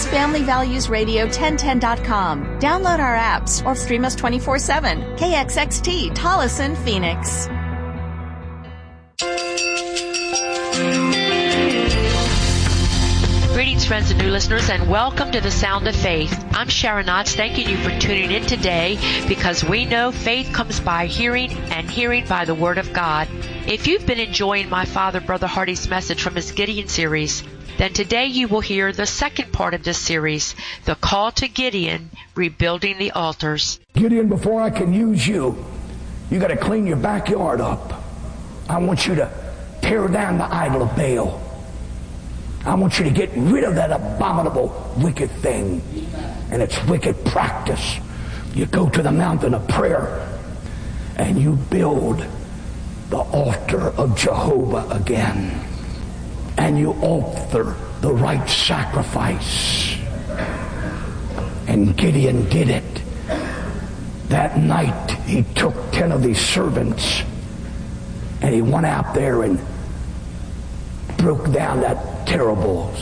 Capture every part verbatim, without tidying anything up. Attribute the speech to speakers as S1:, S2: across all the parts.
S1: is family values radio ten ten dot com. Download our apps or stream us twenty-four seven. K X X T, Tolleson, Phoenix.
S2: Greetings, friends and new listeners, and welcome to the Sound of Faith. I'm Sharon Knotts, thanking you for tuning in today, because we know faith comes by hearing, and hearing by the Word of God. If you've been enjoying my father, Brother Hardy's message from his Gideon series, then today you will hear the second part of this series, the call to Gideon, rebuilding the altars.
S3: Gideon, before I can use you, you got to clean your backyard up. I want you to tear down the idol of Baal. I want you to get rid of that abominable, wicked thing and its wicked practice. You go to the mountain of prayer and you build the altar of Jehovah again. And you offer the right sacrifice. And Gideon did it. That night he took ten of these servants and he went out there and broke down that terrible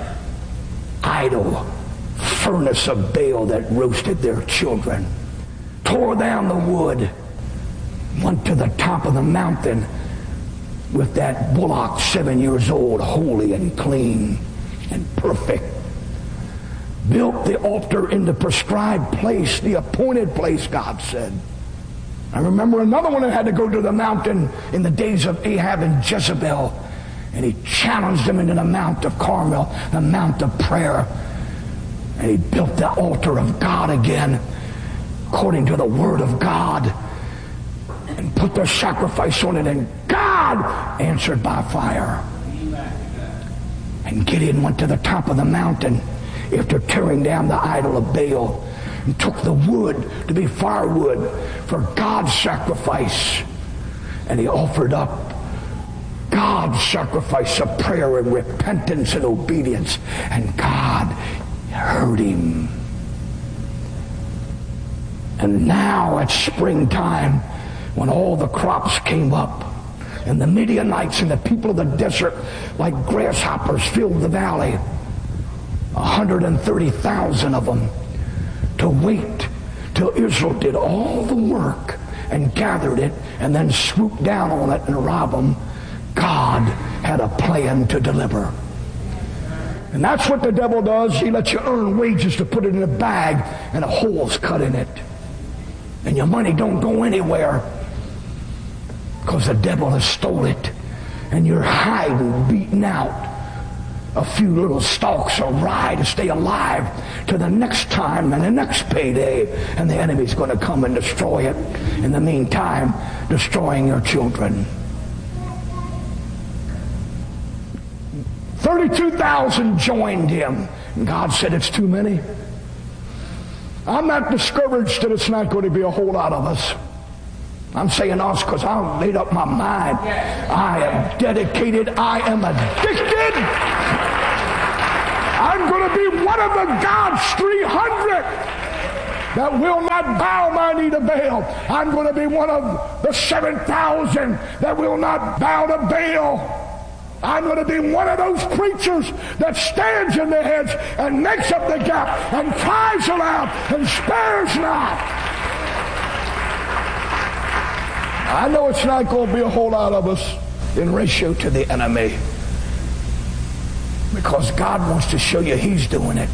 S3: idol furnace of Baal that roasted their children, tore down the wood, went to the top of the mountain with that bullock seven years old, holy and clean and perfect, built the altar in the prescribed place, the appointed place, God said. I remember another one that had to go to the mountain in the days of Ahab and Jezebel, and he challenged them into the Mount of Carmel, the Mount of Prayer. And he built the altar of God again, according to the Word of God, and put their sacrifice on it, and God answered by fire. And Gideon went to the top of the mountain after tearing down the idol of Baal, and took the wood to be firewood for God's sacrifice. And he offered up God's sacrifice of prayer and repentance and obedience. And God heard him. And now at springtime, when all the crops came up, and the Midianites and the people of the desert, like grasshoppers, filled the valley, one hundred thirty thousand of them, to wait till Israel did all the work and gathered it and then swooped down on it and rob them, God had a plan to deliver. And that's what the devil does. He lets you earn wages to put it in a bag and a hole's cut in it. And your money don't go anywhere because the devil has stole it. And you're hiding, beating out a few little stalks of rye to stay alive to the next time and the next payday. And the enemy's going to come and destroy it. In the meantime, destroying your children. thirty-two thousand joined him. And God said, it's too many. I'm not discouraged that it's not going to be a whole lot of us. I'm saying us because I made up my mind. I am dedicated. I am addicted. I'm going to be one of the God's three hundred that will not bow my knee to Baal. I'm going to be one of the seven thousand that will not bow to Baal. I'm going to be one of those preachers that stands in the hedge and makes up the gap and cries aloud and spares not. I know it's not going to be a whole lot of us in ratio to the enemy, because God wants to show you he's doing it.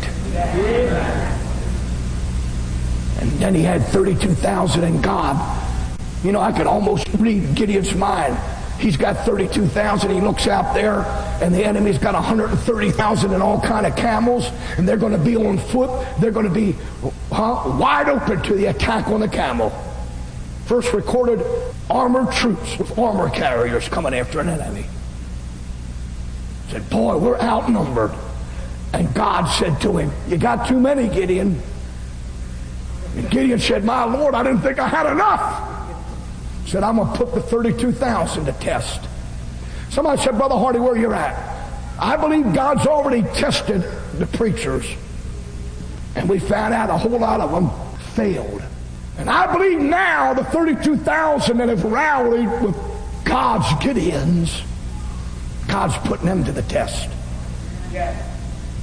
S3: And then he had thirty-two thousand in God. You know, I could almost read Gideon's mind. He's got thirty-two thousand. He looks out there, and the enemy's got one hundred thirty thousand and all kind of camels, and they're going to be on foot. They're going to be huh, wide open to the attack on the camel. First recorded armored troops with armor carriers coming after an enemy. Said, boy, we're outnumbered. And God said to him, you got too many, Gideon. And Gideon said, my Lord, I didn't think I had enough. Said, I'm going to put the thirty-two thousand to test. Somebody said, Brother Hardy, where you're at? I believe God's already tested the preachers. And we found out a whole lot of them failed. And I believe now the thirty-two thousand that have rallied with God's Gideons, God's putting them to the test.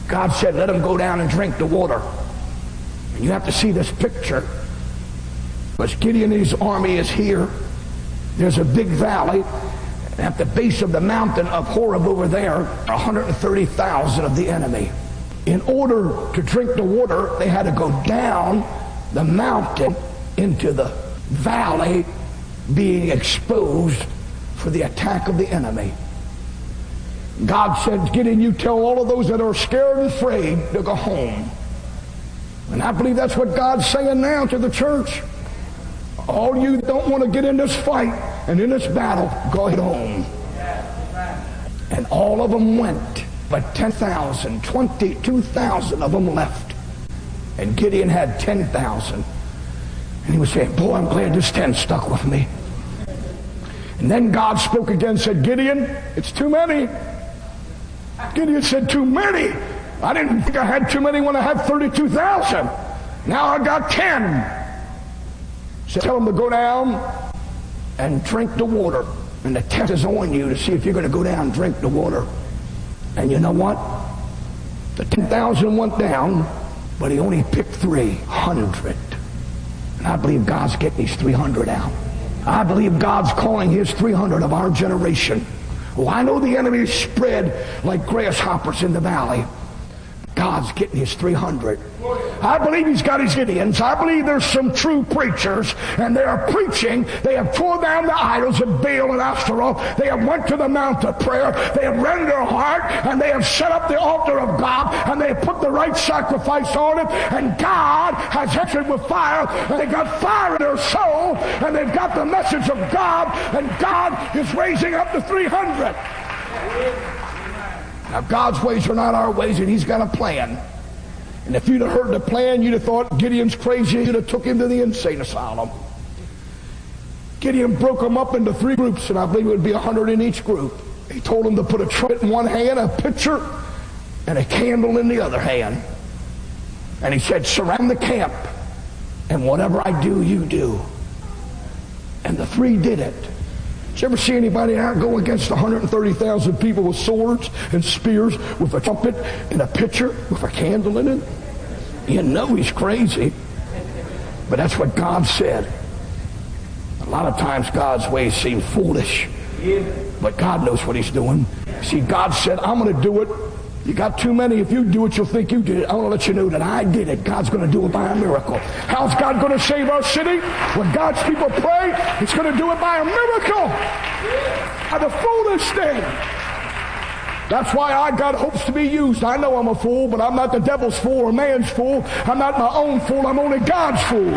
S3: God said, let them go down and drink the water. And you have to see this picture. Because Gideon and his army is here. There's a big valley. And at the base of the mountain of Horeb over there are one hundred thirty thousand of the enemy. In order to drink the water, they had to go down the mountain into the valley, being exposed for the attack of the enemy. God said, Gideon, you tell all of those that are scared and afraid to go home. And I believe that's what God's saying now to the church. All you that don't want to get in this fight and in this battle, go ahead home. And all of them went. But ten thousand, twenty-two thousand of them left. And Gideon had ten thousand. And he was saying, boy, I'm glad this ten stuck with me. And then God spoke again and said, Gideon, it's too many. Gideon said, too many? I didn't think I had too many when I had thirty-two thousand. Now I got ten. So tell them to go down and drink the water. And the test is on you to see if you're going to go down and drink the water. And you know what? The ten thousand went down, but he only picked three hundred. And I believe God's getting these three hundred out. I believe God's calling his three hundred of our generation. Oh, I know the enemy is spread like grasshoppers in the valley. God's getting his three hundred. I believe he's got his Gideons. I believe there's some true preachers, and they are preaching. They have torn down the idols of Baal and Ashtaroth. They have went to the mount of prayer. They have rent their heart, and they have set up the altar of God, and they have put the right sacrifice on it, and God has answered with fire, and they got fire in their soul, and they've got the message of God, and God is raising up the three hundred. Now, God's ways are not our ways, and he's got a plan. And if you'd have heard the plan, you'd have thought Gideon's crazy. You'd have took him to the insane asylum. Gideon broke them up into three groups, and I believe it would be a hundred in each group. He told them to put a trumpet in one hand, a pitcher, and a candle in the other hand. And he said, surround the camp, and whatever I do, you do. And the three did it. Did you ever see anybody out go against one hundred thirty thousand people with swords and spears, with a trumpet and a pitcher, with a candle in it? You know he's crazy. But that's what God said. A lot of times God's ways seem foolish, but God knows what he's doing. See, God said, I'm going to do it. You got too many. If you do it, you'll think you did it. I want to let you know that I did it. God's going to do it by a miracle. How's God going to save our city? When God's people pray, he's going to do it by a miracle. By the foolish thing. That's why I got hopes to be used. I know I'm a fool, but I'm not the devil's fool or man's fool. I'm not my own fool. I'm only God's fool.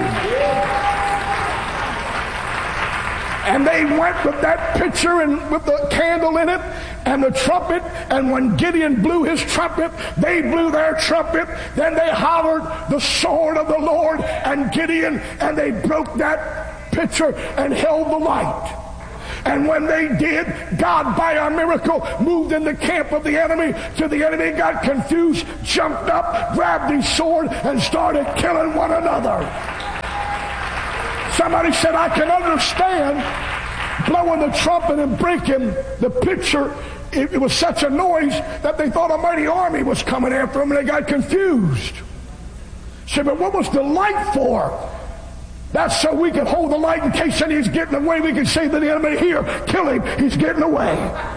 S3: And they went with that pitcher and with the candle in it and the trumpet. And when Gideon blew his trumpet, they blew their trumpet. Then they hollered the sword of the Lord and Gideon, and they broke that pitcher and held the light. And when they did, God, by a miracle, moved in the camp of the enemy till the enemy got confused, jumped up, grabbed his sword, and started killing one another. Somebody said, I can understand blowing the trumpet and breaking the pitcher. It, it was such a noise that they thought a mighty army was coming after them, and they got confused. Said, but what was the light for? That's so we could hold the light in case anybody's getting away. We can say to the enemy, here, kill him, he's getting away.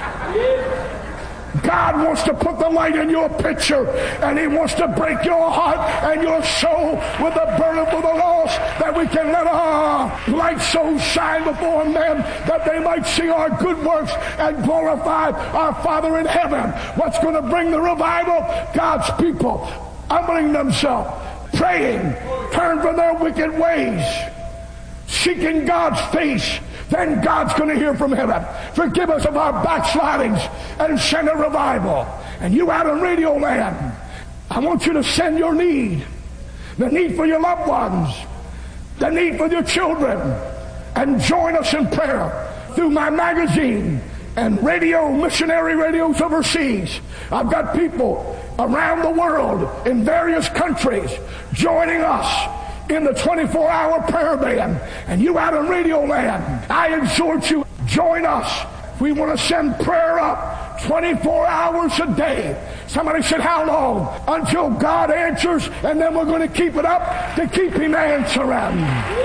S3: God wants to put the light in your pitcher, and he wants to break your heart and your soul with the burden for the lost, that we can let our light so shine before men that they might see our good works and glorify our Father in heaven. What's going to bring the revival? God's people humbling themselves, praying, turn from their wicked ways, seeking God's face. Then God's going to hear from heaven. Forgive us of our backslidings and send a revival. And you out in Radio Land, I want you to send your need, the need for your loved ones, the need for your children, and join us in prayer through my magazine and radio, missionary radios overseas. I've got people around the world in various countries joining us in the twenty-four hour prayer band. And you out in Radio Land, I exhort you, join us. We want to send prayer up twenty-four hours a day. Somebody said, how long? Until God answers, and then we're going to keep it up to keep him answering.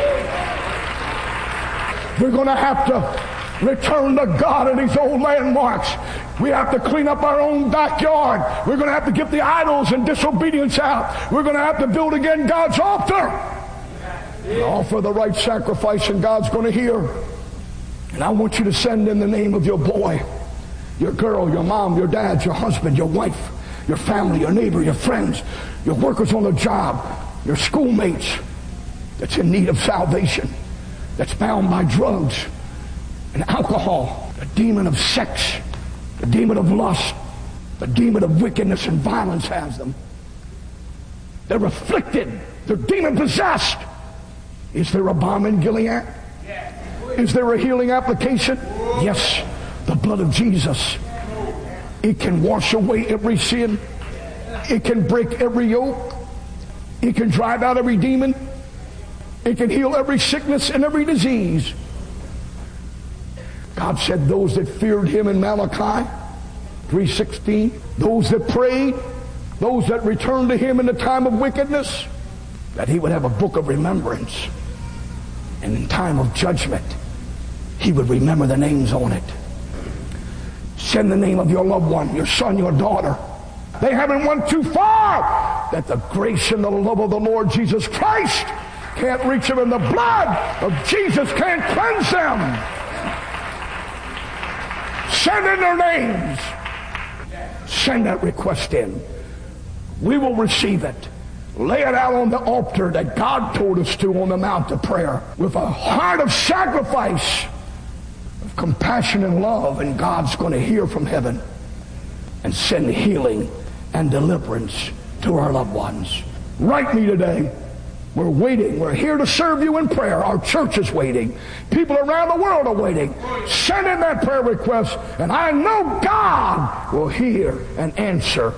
S3: We're going to have to return to God at these old landmarks. We have to clean up our own backyard. We're going to have to get the idols and disobedience out. We're going to have to build again God's altar. And offer the right sacrifice, and God's going to hear. And I want you to send in the name of your boy, your girl, your mom, your dad, your husband, your wife, your family, your neighbor, your friends, your workers on the job, your schoolmates that's in need of salvation, that's bound by drugs and alcohol, the demon of sex, the demon of lust, the demon of wickedness and violence has them. They're afflicted. They're demon-possessed. Is there a balm in Gilead? Is there a healing application? Yes. The blood of Jesus. It can wash away every sin. It can break every yoke. It can drive out every demon. It can heal every sickness and every disease. God said those that feared him in Malachi three sixteen, those that prayed, those that returned to him in the time of wickedness, that he would have a book of remembrance. And in time of judgment, he would remember the names on it. Send the name of your loved one, your son, your daughter. They haven't went too far that the grace and the love of the Lord Jesus Christ can't reach them, and the blood of Jesus can't cleanse them. Send in their names. Send that request in. We will receive it. Lay it out on the altar that God told us to on the Mount of Prayer with a heart of sacrifice, of compassion and love, and God's going to hear from heaven and send healing and deliverance to our loved ones. Write me today. We're waiting. We're here to serve you in prayer. Our church is waiting. People around the world are waiting. Send in that prayer request, and I know God will hear and answer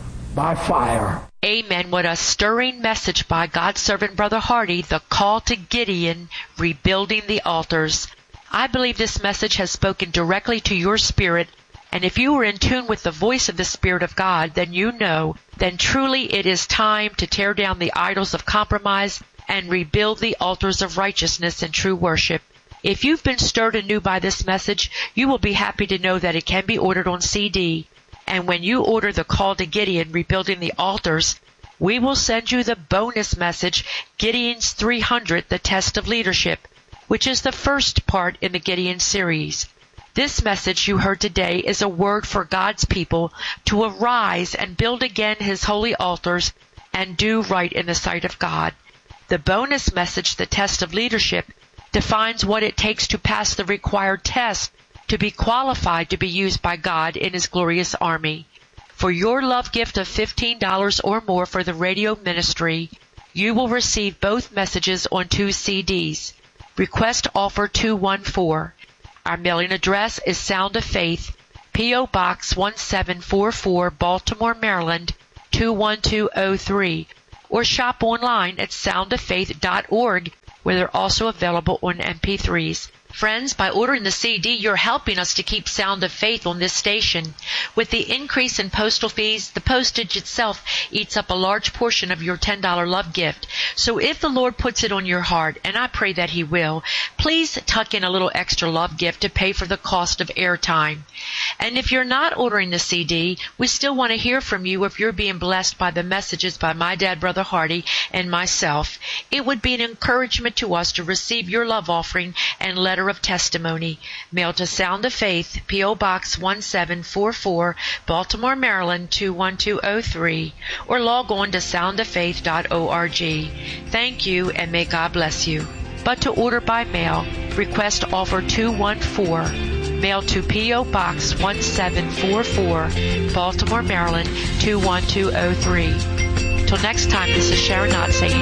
S3: by fire.
S2: Amen. What a stirring message by God's servant Brother Hardy, the call to Gideon, rebuilding the altars. I believe this message has spoken directly to your spirit, and if you are in tune with the voice of the Spirit of God, then you know, then truly it is time to tear down the idols of compromise and rebuild the altars of righteousness and true worship. If you've been stirred anew by this message, you will be happy to know that it can be ordered on C D. And when you order the call to Gideon, rebuilding the altars, we will send you the bonus message, Gideon's three hundred, the test of leadership, which is the first part in the Gideon series. This message you heard today is a word for God's people to arise and build again his holy altars and do right in the sight of God. The bonus message, the test of leadership, defines what it takes to pass the required test to be qualified to be used by God in his glorious army. For your love gift of fifteen dollars or more for the radio ministry, you will receive both messages on two C Ds. Request offer two one four. Our mailing address is Sound of Faith, P O. Box one seven four four, Baltimore, Maryland, two one two oh three, or shop online at sound of faith dot org, where they're also available on M P threes. Friends, by ordering the C D, you're helping us to keep Sound of Faith on this station. With the increase in postal fees, the postage itself eats up a large portion of your ten dollars love gift. So if the Lord puts it on your heart, and I pray that he will, please tuck in a little extra love gift to pay for the cost of airtime. And if you're not ordering the C D, we still want to hear from you if you're being blessed by the messages by my dad, Brother Hardy, and myself. It would be an encouragement to us to receive your love offering and letter of testimony. Mail to Sound of Faith, P O. Box one seven four four, Baltimore, Maryland, two one two oh three, or log on to sound of faith dot org. Thank you, and may God bless you. But to order by mail, request offer two one four. Mail to P O. Box one seven four four, Baltimore, Maryland, two one two oh three. Till next time, this is Sharon Knott saying,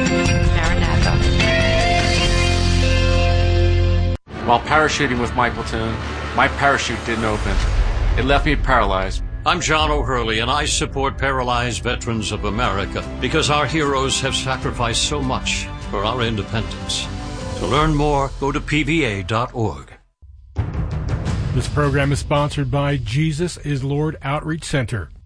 S2: Maranatha.
S4: While parachuting with my platoon, my parachute didn't open. It left me paralyzed.
S5: I'm John O'Hurley, and I support Paralyzed Veterans of America because our heroes have sacrificed so much for our independence. To learn more, go to P V A dot org.
S6: This program is sponsored by Jesus is Lord Outreach Center.